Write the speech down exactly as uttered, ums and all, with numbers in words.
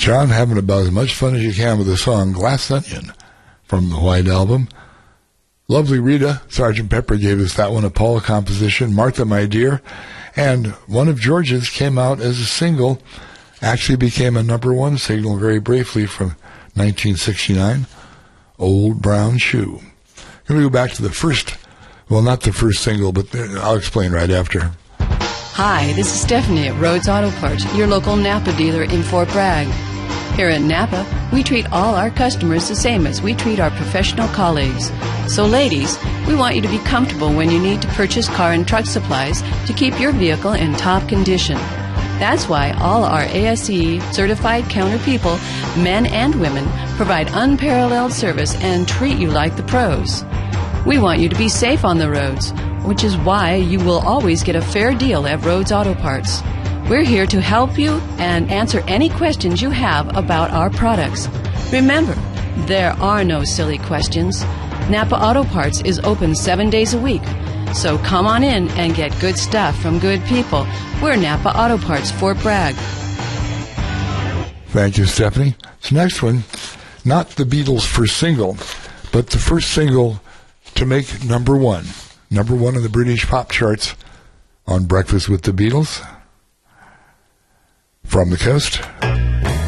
Sean, having about as much fun as you can with the song Glass Onion from the White Album. Lovely Rita, Sergeant Pepper gave us that one, a Paul composition, Martha, My Dear. And one of George's came out as a single, actually became a number one single very briefly from nineteen sixty-nine, Old Brown Shoe. Here we go back to the first, well, not the first single, but I'll explain right after. Hi, this is Stephanie at Rhodes Auto Parts, your local Napa dealer in Fort Bragg. Here at Napa, we treat all our customers the same as we treat our professional colleagues. So ladies, we want you to be comfortable when you need to purchase car and truck supplies to keep your vehicle in top condition. That's why all our A S E certified counter people, men and women, provide unparalleled service and treat you like the pros. We want you to be safe on the roads, which is why you will always get a fair deal at Rhodes Auto Parts. We're here to help you and answer any questions you have about our products. Remember, there are no silly questions. Napa Auto Parts is open seven days a week. So come on in and get good stuff from good people. We're Napa Auto Parts, Fort Bragg. Thank you, Stephanie. This next one, not the Beatles' first single, but the first single to make number one. Number one in the British pop charts on Breakfast with the Beatles. From the Coast.